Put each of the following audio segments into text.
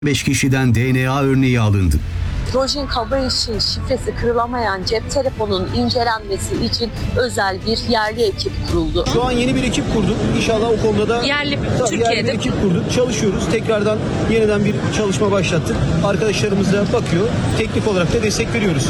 5 kişiden DNA örneği alındı. Rojin Kabayiş'in şifresi kırılamayan cep telefonunun incelenmesi için özel bir yerli ekip kuruldu. Şu an yeni bir ekip kurduk. İnşallah o konuda da Yerli bir ekip kurduk. Çalışıyoruz. Tekrardan yeniden bir çalışma başlattık. Arkadaşlarımız da bakıyor. Teknik olarak da destek veriyoruz.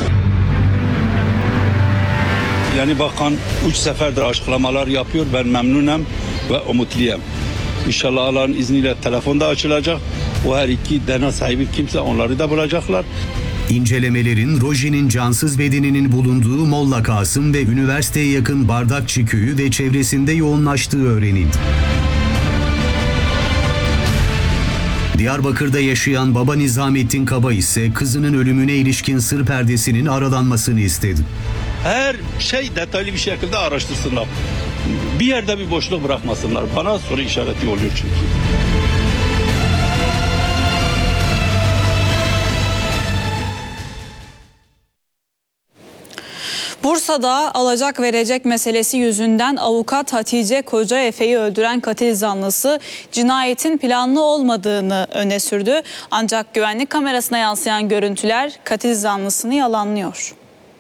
Yani bakan 3 seferdir açıklamalar yapıyor. Ben memnunum ve umutluyum. İnşallah Allah'ın izniyle telefonda açılacak. O her iki DNA sahibi kimse onları da bulacaklar. İncelemelerin Rojin'in cansız bedeninin bulunduğu Molla Kasım ve üniversiteye yakın Bardakçı köyü ve çevresinde yoğunlaştığı öğrenildi. Diyarbakır'da yaşayan baba Nizamettin Kaba ise kızının ölümüne ilişkin sır perdesinin aralanmasını istedi. Her şey detaylı bir şekilde araştırsınlar. Bir yerde bir boşluk bırakmasınlar. Bana soru işareti oluyor çünkü. Bursa'da alacak verecek meselesi yüzünden avukat Hatice Kocaefe'yi öldüren katil zanlısı cinayetin planlı olmadığını öne sürdü. Ancak güvenlik kamerasına yansıyan görüntüler katil zanlısını yalanlıyor.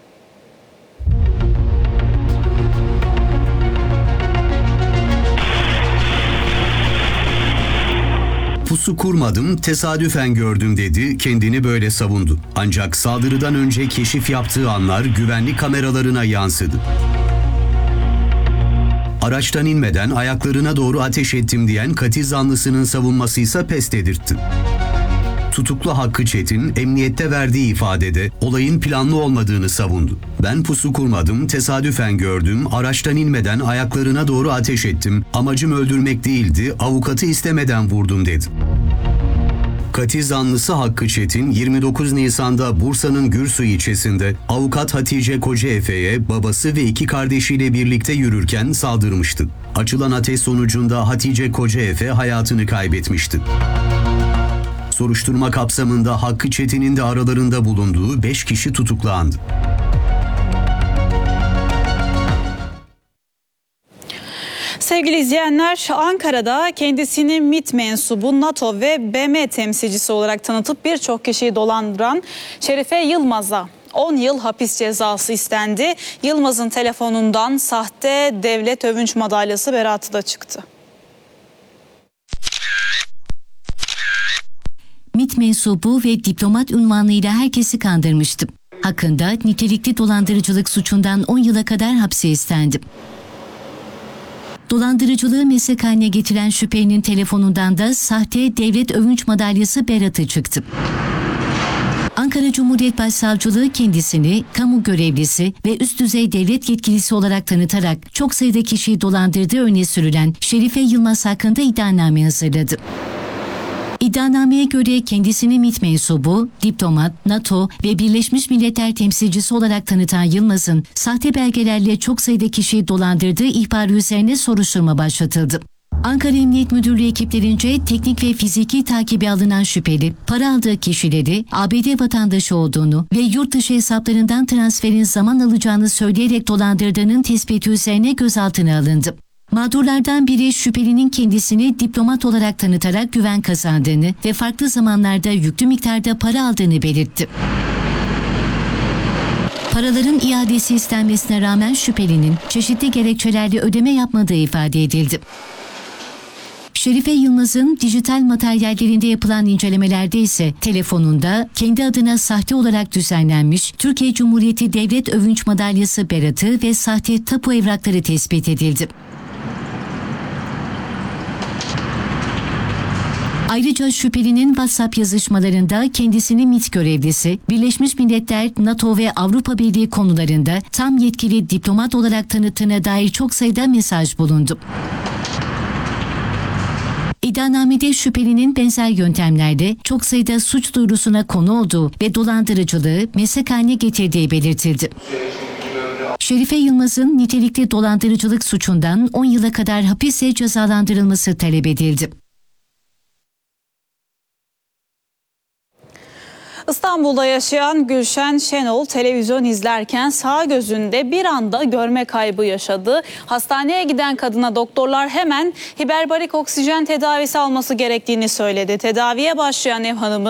Pusu kurmadım, tesadüfen gördüm dedi, kendini böyle savundu. Ancak saldırıdan önce keşif yaptığı anlar güvenlik kameralarına yansıdı. Araçtan inmeden ayaklarına doğru ateş ettim diyen katil zanlısının savunması ise pes dedirtti. Tutuklu Hakkı Çetin, emniyette verdiği ifadede olayın planlı olmadığını savundu. Ben pusu kurmadım, tesadüfen gördüm, araçtan inmeden ayaklarına doğru ateş ettim. Amacım öldürmek değildi, avukatı istemeden vurdum dedi. Katil zanlısı Hakkı Çetin, 29 Nisan'da Bursa'nın Gürsu ilçesinde avukat Hatice Kocaefe'ye babası ve 2 kardeşiyle birlikte yürürken saldırmıştı. Açılan ateş sonucunda Hatice Kocaefe hayatını kaybetmişti. Soruşturma kapsamında Hakkı Çetin'in de aralarında bulunduğu 5 kişi tutuklandı. Sevgili izleyenler, Ankara'da kendisini MİT mensubu, NATO ve BM temsilcisi olarak tanıtıp birçok kişiyi dolandıran Şerife Yılmaz'a 10 yıl hapis cezası istendi. Yılmaz'ın telefonundan sahte devlet övünç madalyası beratı da çıktı. MİT mensubu ve diplomat unvanıyla herkesi kandırmıştı. Hakkında nitelikli dolandırıcılık suçundan 10 yıla kadar hapse istendi. Dolandırıcılığı meslek haline getiren şüphelinin telefonundan da sahte devlet övünç madalyası beratı çıktı. Ankara Cumhuriyet Başsavcılığı kendisini kamu görevlisi ve üst düzey devlet yetkilisi olarak tanıtarak çok sayıda kişiyi dolandırdığı öne sürülen Şerife Yılmaz hakkında iddianame hazırladı. İddianameye göre kendisini MİT mensubu, diplomat, NATO ve Birleşmiş Milletler temsilcisi olarak tanıtan Yılmaz'ın sahte belgelerle çok sayıda kişiyi dolandırdığı ihbarı üzerine soruşturma başlatıldı. Ankara Emniyet Müdürlüğü ekiplerince teknik ve fiziki takibi alınan şüpheli, para aldığı kişileri ABD vatandaşı olduğunu ve yurt dışı hesaplarından transferin zaman alacağını söyleyerek dolandırdığının tespiti üzerine gözaltına alındı. Mağdurlardan biri şüphelinin kendisini diplomat olarak tanıtarak güven kazandığını ve farklı zamanlarda yüklü miktarda para aldığını belirtti. Paraların iadesi istenmesine rağmen şüphelinin çeşitli gerekçelerle ödeme yapmadığı ifade edildi. Şerife Yılmaz'ın dijital materyallerinde yapılan incelemelerde ise telefonunda kendi adına sahte olarak düzenlenmiş Türkiye Cumhuriyeti Devlet Övünç Madalyası beratı ve sahte tapu evrakları tespit edildi. Ayrıca şüphelinin WhatsApp yazışmalarında kendisini MİT görevlisi, Birleşmiş Milletler, NATO ve Avrupa Birliği konularında tam yetkili diplomat olarak tanıttığına dair çok sayıda mesaj bulundu. İddianamede şüphelinin benzer yöntemlerle çok sayıda suç duyurusuna konu olduğu ve dolandırıcılığı meslek haline getirdiği belirtildi. Şerife Yılmaz'ın nitelikli dolandırıcılık suçundan 10 yıla kadar hapise cezalandırılması talep edildi. İstanbul'da yaşayan Gülşen Şenol televizyon izlerken sağ gözünde bir anda görme kaybı yaşadı. Hastaneye giden kadına doktorlar hemen hiperbarik oksijen tedavisi alması gerektiğini söyledi. Tedaviye başlayan ev hanımı